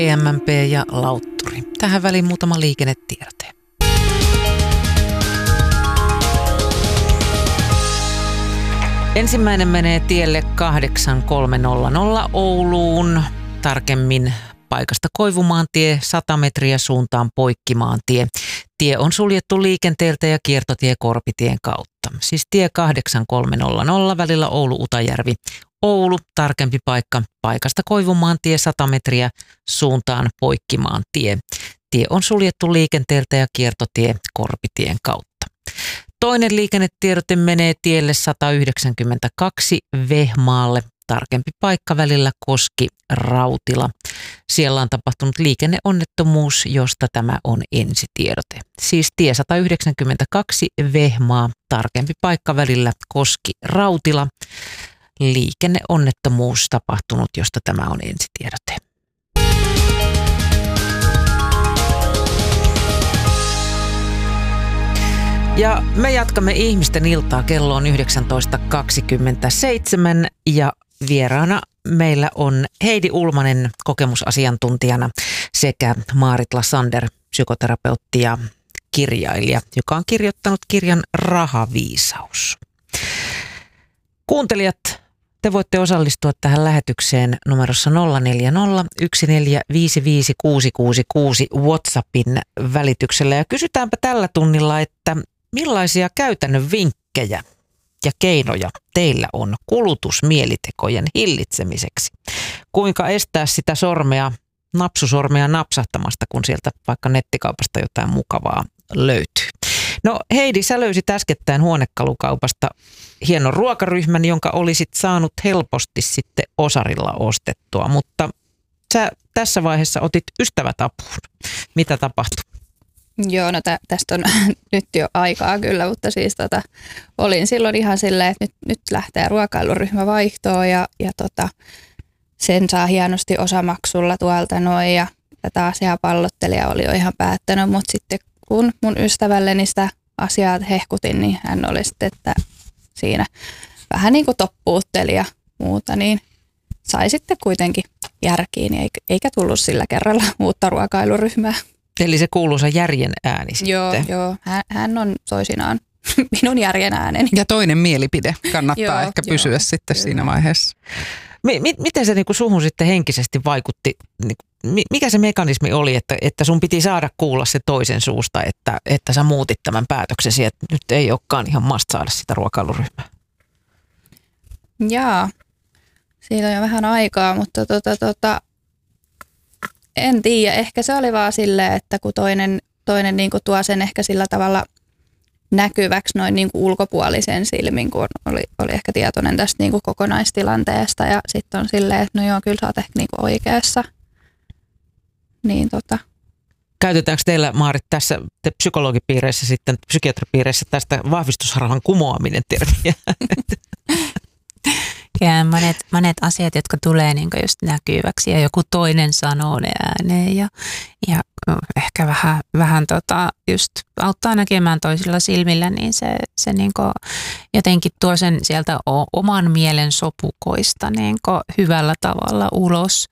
EMMP ja Lautturi. Tähän väliin muutama liikennetiedote. Ensimmäinen menee tielle 8300 Ouluun, tarkemmin paikasta Koivumaantie 100 metriä suuntaan Poikkimaantie. Tie on suljettu liikenteeltä ja kiertotie Korpitien kautta. Siis tie 8300 välillä Oulu-Utajärvi. Oulu, tarkempi paikka, paikasta Koivumaantie 100 metriä suuntaan Poikkimaantie. Tie on suljettu liikenteeltä ja kiertotie Korpitien kautta. Toinen liikennetiedote menee tielle 192 Vehmaalle, tarkempi paikka välillä Koski-Rautila. Siellä on tapahtunut liikenneonnettomuus, josta tämä on ensitiedote. Siis tie 192 Vehmaa, tarkempi paikka välillä Koski-Rautila. Liikenneonnettomuus tapahtunut, josta tämä on ensitiedote. Ja me jatkamme ihmisten iltaa, kello on 19.27 ja vieraana meillä on Heidi Ulmanen kokemusasiantuntijana sekä Maarit Lassander, psykoterapeutti ja kirjailija, joka on kirjoittanut kirjan Rahaviisaus. Kuuntelijat, te voitte osallistua tähän lähetykseen numerossa 040 1455 666 WhatsAppin välityksellä. Ja kysytäänpä tällä tunnilla, että millaisia käytännön vinkkejä ja keinoja teillä on kulutusmielitekojen hillitsemiseksi? Kuinka estää sitä napsusormea napsahtamasta, kun sieltä vaikka nettikaupasta jotain mukavaa löytyy? No Heidi, sä löysit äskettäin huonekalukaupasta hienon ruokaryhmän, jonka olisit saanut helposti sitten Osarilla ostettua, mutta sä tässä vaiheessa otit ystävät apuun. Mitä tapahtui? Joo, no tästä on nyt jo aikaa kyllä, mutta siis olin silloin ihan silleen, että nyt lähtee ruokailuryhmä vaihtoon ja sen saa hienosti osamaksulla tuolta noin ja tätä asiaa pallottelija oli jo ihan päättänyt, mutta sitten kun mun ystävälleni sitä asiaa hehkutin, niin hän oli sitten, että siinä vähän niin kuin toppuutteli ja muuta, niin sai sitten kuitenkin järkiin eikä tullut sillä kerralla uutta ruokailuryhmää. Eli se kuuluisa järjen ääni sitten. Joo. Hän on toisinaan minun järjen ääneni. Ja toinen mielipide kannattaa ehkä pysyä sitten kyllä siinä vaiheessa. Miten se niinku suhun sitten henkisesti vaikutti? Mikä se mekanismi oli, että sun piti saada kuulla se toisen suusta, että sä muutit tämän päätöksesi, että nyt ei olekaan ihan must saada sitä ruokailuryhmää? Jaa, siitä on jo vähän aikaa, mutta en tiedä. Ehkä se oli vaan silleen, että kun toinen niinku tuo sen ehkä sillä tavalla näkyväksi noin niinku ulkopuolisen silmin, kun oli ehkä tietoinen tästä niinku kokonaistilanteesta ja sitten on silleen, että no joo, kyllä sä oot ehkä niinku oikeassa. Niin Käytetäänkö teillä, Maarit, tässä psykologipiireissä sitten, psykiatripiireissä tästä vahvistusrahan kumoaminen termiä? Ja monet asiat, jotka tulee niin just näkyväksi ja joku toinen sanoo ne ääneen ja ehkä vähän just auttaa näkemään toisilla silmillä, niin se niin jotenkin tuo sen sieltä oman mielen sopukoista niin hyvällä tavalla ulos.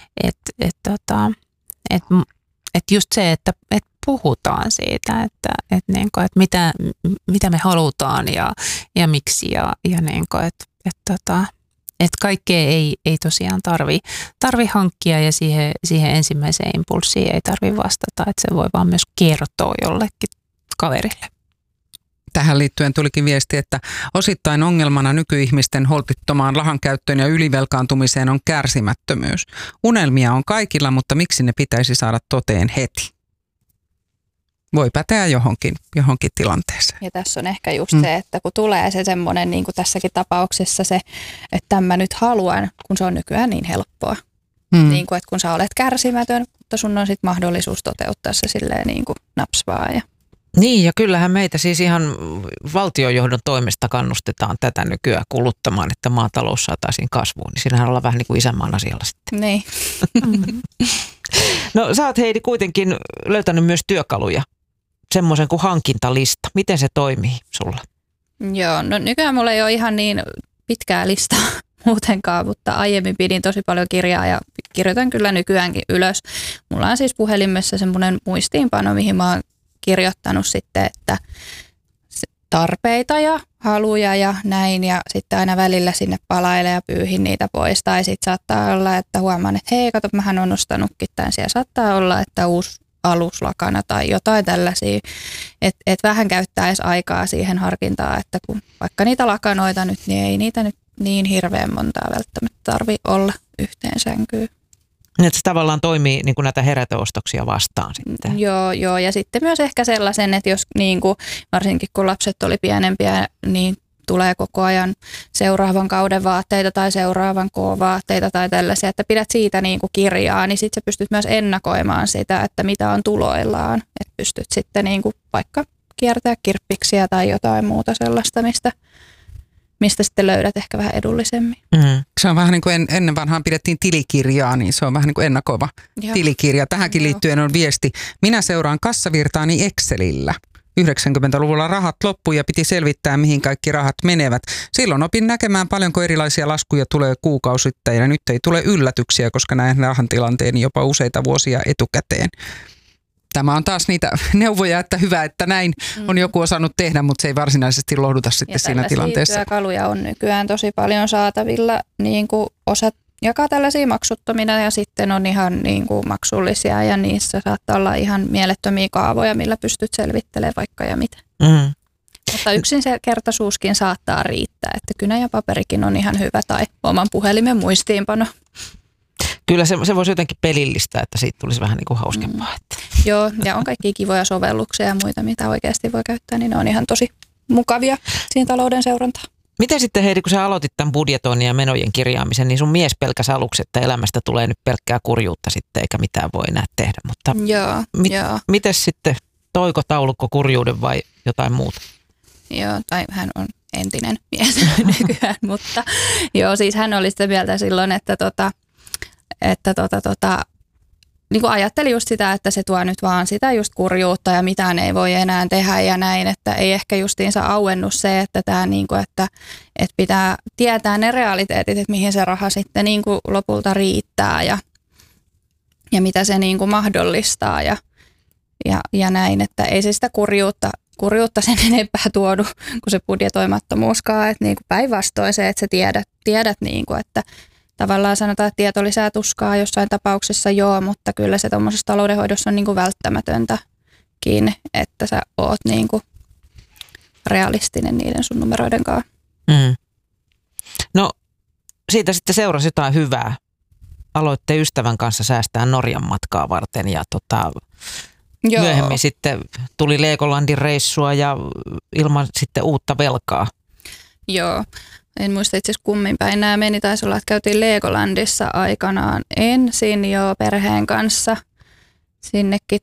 Että just se, että puhutaan siitä, että mitä me halutaan ja miksi ja niin että kaikkea ei tosiaan tarvi hankkia ja siihen ensimmäiseen impulssiin ei tarvi vastata, että se voi vaan myös kertoa jollekin kaverille. Tähän liittyen tulikin viesti, että osittain ongelmana nykyihmisten holtittomaan rahankäyttöön ja ylivelkaantumiseen on kärsimättömyys. Unelmia on kaikilla, mutta miksi ne pitäisi saada toteen heti? Voi päteä johonkin tilanteeseen. Ja tässä on ehkä just se, että kun tulee se semmoinen, niin kuin tässäkin tapauksessa se, että tämän nyt haluan, kun se on nykyään niin helppoa. Niin kuin, että kun sä olet kärsimätön, mutta sun on sitten mahdollisuus toteuttaa se silleen niin kuin napsvaa. Niin, ja kyllähän meitä siis ihan valtiojohdon toimesta kannustetaan tätä nykyään kuluttamaan, että maatalous saataisiin kasvuun. Niin siinähän ollaan vähän niin kuin isänmaan asialla sitten. Niin. No sä oot, Heidi, kuitenkin löytänyt myös työkaluja. Semmoisen kuin hankintalista. Miten se toimii sulla? Joo, no nykyään mulla ei ole ihan niin pitkää listaa muutenkaan, mutta aiemmin pidin tosi paljon kirjaa ja kirjoitan kyllä nykyäänkin ylös. Mulla on siis puhelimessa semmoinen muistiinpano, mihin mä oon kirjoittanut sitten, että tarpeita ja haluja ja näin, ja sitten aina välillä sinne palailen ja pyyhin niitä pois. Tai sitten saattaa olla, että huomaan, että hei, kato, mähän on ostanutkin tämän. Siellä saattaa olla, että uusi aluslakana tai jotain tällaisia, että vähän käyttäisi aikaa siihen harkintaan, että kun vaikka niitä lakanoita nyt, niin ei niitä nyt niin hirveän montaa välttämättä tarvitse olla yhteen sänkyyn. Että se tavallaan toimii niin kuin näitä heräteostoksia vastaan sitten. Joo, ja sitten myös ehkä sellaisen, että jos niin kuin, varsinkin kun lapset oli pienempiä, niin tulee koko ajan seuraavan kauden vaatteita tai seuraavan koon vaatteita tai tällaisia, että pidät siitä niin kuin kirjaa, niin sitten sä pystyt myös ennakoimaan sitä, että mitä on tuloillaan. Että pystyt sitten niin kuin vaikka kiertää kirppiksiä tai jotain muuta sellaista, mistä sitten löydät ehkä vähän edullisemmin. Mm. Se on vähän niin kuin ennen vanhaan pidettiin tilikirjaa, niin se on vähän niin kuin ennakoiva tilikirja. Tähänkin liittyen on viesti. Minä seuraan kassavirtaani Excelillä. 90-luvulla rahat loppui ja piti selvittää, mihin kaikki rahat menevät. Silloin opin näkemään paljonko erilaisia laskuja tulee kuukausittain ja nyt ei tule yllätyksiä, koska näen rahan tilanteen jopa useita vuosia etukäteen. Tämä on taas niitä neuvoja, että hyvä, että näin on joku osannut tehdä, mutta se ei varsinaisesti lohduta sitten siinä tilanteessa. Ja työkaluja on nykyään tosi paljon saatavilla, niin kuin osat jakaa tällaisia maksuttomina ja sitten on ihan niin kuin maksullisia ja niissä saattaa olla ihan mielettömiä kaavoja, millä pystyt selvittelemään vaikka ja mitä. Mm. Mutta yksinkertaisuuskin saattaa riittää, että kynä ja paperikin on ihan hyvä tai oman puhelimen muistiinpano. Kyllä se voisi jotenkin pelillistä, että siitä tulisi vähän niin kuin hauskempaa. Joo, ja on kaikki kivoja sovelluksia ja muita, mitä oikeasti voi käyttää, niin ne on ihan tosi mukavia siinä talouden seurantaan. Miten sitten Heidi, kun sä aloitit tämän budjetoinnin ja menojen kirjaamisen, niin sun mies pelkäsi aluksi, että elämästä tulee nyt pelkkää kurjuutta sitten, eikä mitään voi enää tehdä. Mutta miten sitten, toiko taulukko kurjuuden vai jotain muuta? Joo, tai hän on entinen mies nykyään, mutta joo, siis hän oli sitä mieltä silloin, että niin kuin ajatteli just sitä, että se tuo nyt vaan sitä just kurjuutta ja mitään ei voi enää tehdä ja näin, että ei ehkä justiinsa auennut se, että tämä niin kuin, että pitää tietää ne realiteetit, että mihin se raha sitten niin kuin lopulta riittää ja mitä se niin kuin mahdollistaa ja näin, että ei se sitä kurjuutta sen enempää tuodu kuin se budjetoimattomuuskaan, että niin kuin päinvastoin se, että sä tiedät niin kuin, että tavallaan sanotaan, että tieto lisää tuskaa jossain tapauksessa joo, mutta kyllä se tuommoisessa taloudenhoidossa on niin kuin välttämätöntäkin, että sä oot niin kuin realistinen niiden sun numeroiden kanssa. Mm. No siitä sitten seurasi jotain hyvää. Aloitte ystävän kanssa säästää Norjan matkaa varten ja myöhemmin sitten tuli Legolandin reissua ja ilman sitten uutta velkaa. Joo. En muista itse asiassa kummin päin nämä meni. Taisi olla, että käytiin Legolandissa aikanaan ensin jo perheen kanssa. Sinnekin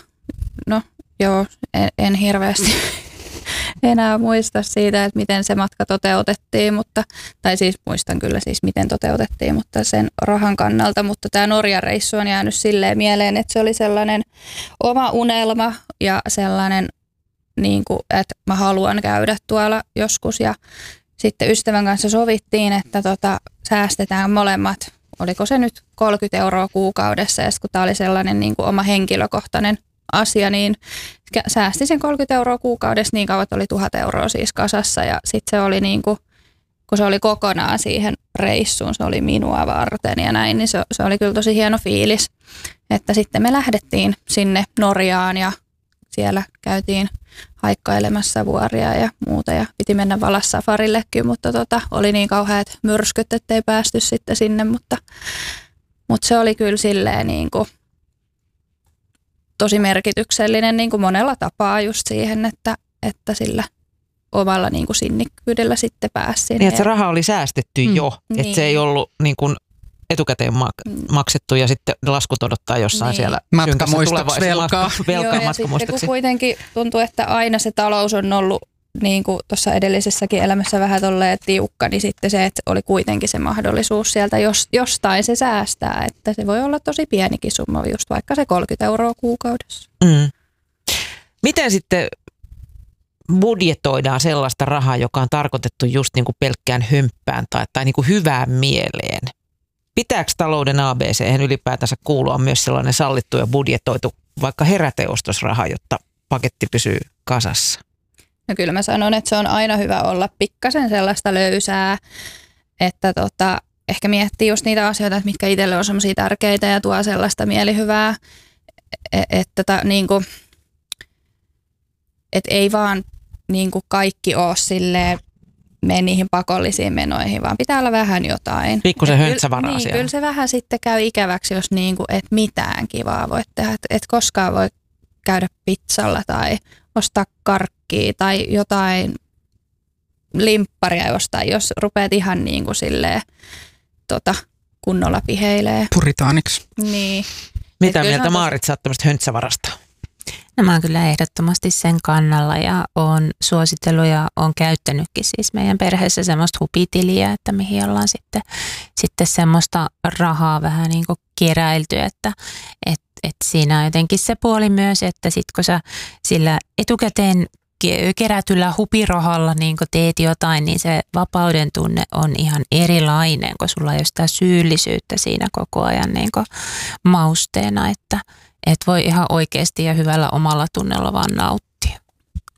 en hirveästi enää muista siitä, että miten se matka toteutettiin, tai siis muistan kyllä siis miten toteutettiin, mutta sen rahan kannalta. Mutta tämä Norjan reissu on jäänyt silleen mieleen, että se oli sellainen oma unelma ja sellainen, niin kuin, että mä haluan käydä tuolla joskus ja sitten ystävän kanssa sovittiin, että säästetään molemmat, oliko se nyt 30 € kuukaudessa, ja kun tämä oli sellainen niin kuin oma henkilökohtainen asia, niin säästi sen 30 € kuukaudessa niin kauan, että oli 1000 € siis kasassa, ja sitten se oli niin kuin, kun se oli kokonaan siihen reissuun, se oli minua varten ja näin, niin se oli kyllä tosi hieno fiilis, että sitten me lähdettiin sinne Norjaan ja siellä käytiin haikkailemassa vuoria ja muuta ja piti mennä Valassafarillekin, mutta oli niin kauheat myrskyt, ettei päästy sitten sinne, mutta se oli kyllä silleen niin kuin tosi merkityksellinen niin kuin monella tapaa just siihen, että sillä omalla niin kuin sinnikkyydellä sitten pääsi. Niin, että se raha oli säästetty jo, että niin. Se ei ollut niin kuin etukäteen maksettu ja sitten laskut odottaa jossain siellä matkamuistoksi velkaa. Ja sitten kun kuitenkin tuntuu, että aina se talous on ollut niin kuin tuossa edellisessäkin elämässä vähän tolleen tiukka, niin sitten se, että oli kuitenkin se mahdollisuus sieltä jostain se säästää, että se voi olla tosi pienikin summa, just vaikka se 30 € kuukaudessa. Mm. Miten sitten budjetoidaan sellaista rahaa, joka on tarkoitettu just niin kuin pelkkään hömppään tai niin kuin hyvään mieleen. Pitääkö talouden ABC:hen ylipäätänsä kuulua myös sellainen sallittu ja budjetoitu vaikka heräteostosraha, jotta paketti pysyy kasassa? No kyllä mä sanon, että se on aina hyvä olla pikkasen sellaista löysää, että ehkä miettii just niitä asioita, että mitkä itselle on semmoisia tärkeitä ja tuo sellaista mielihyvää, että niinku, et ei vaan niinku kaikki ole silleen, mene niihin pakollisiin menoihin, vaan pitää olla vähän jotain. Pikkusen höntsävaraa niin, siellä. Kyllä se vähän sitten käy ikäväksi, jos niinku, et mitään kivaa voit tehdä. Et koskaan voi käydä pizzalla tai ostaa karkkia tai jotain limpparia jostain, jos rupeat ihan niinku silleen kunnolla piheilee. Puritaaniksi. Niin. Mitä mieltä Maarit sä oot tämmöistä höntsävarasta? No mä oon kyllä ehdottomasti sen kannalla ja oon suositellut ja oon käyttänytkin siis meidän perheessä semmoista hupitiliä, että mihin ollaan sitten semmoista rahaa vähän niin kuin keräilty, että siinä on jotenkin se puoli myös, että sit kun sä sillä etukäteen kerätyllä hupirahalla niin kun teet jotain, niin se vapauden tunne on ihan erilainen, kun sulla ei ole sitä syyllisyyttä siinä koko ajan niin kun mausteena, että voi ihan oikeasti ja hyvällä omalla tunnella vaan nauttia.